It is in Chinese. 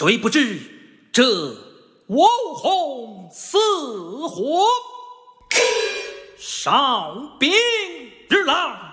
谁不知这五红似火，上兵日来。